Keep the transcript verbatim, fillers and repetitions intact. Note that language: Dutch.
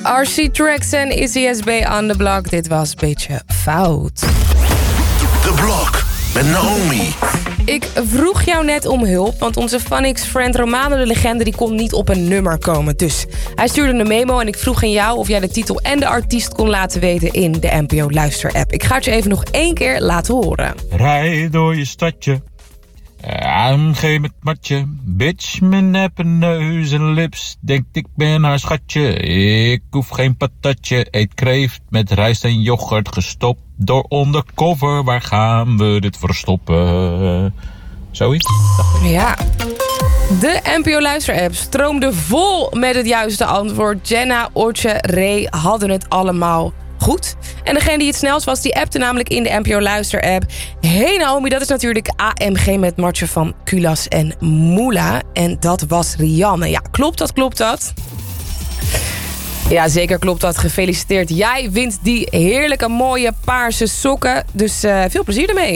R C Tracks en Izzy S B on the block. Dit was Beetje Fout. The Block met Naomi. Ik vroeg jou net om hulp, want onze Phonics-friend Romano de Legende die kon niet op een nummer komen. Dus hij stuurde een memo en ik vroeg aan jou of jij de titel en de artiest kon laten weten in de N P O Luister-app. Ik ga het je even nog één keer laten horen. Rij door je stadje, A M G met matje, bitch met neppe neus en lips, denkt ik ben haar schatje. Ik hoef geen patatje, eet kreeft met rijst en yoghurt, gestopt door undercover. Waar gaan we dit verstoppen? Zoiets? Ja. De N P O Luister-app stroomde vol met het juiste antwoord. Jenna, Otje, Ray hadden het allemaal goed. En degene die het snelst was, die appte namelijk in de N P O Luister-app. Hey Naomi, dat is natuurlijk A M G met matje van Kulas en Moula. En dat was Rianne. Ja, klopt dat, klopt dat? Ja, zeker klopt dat. Gefeliciteerd. Jij wint die heerlijke mooie paarse sokken. Dus uh, veel plezier ermee.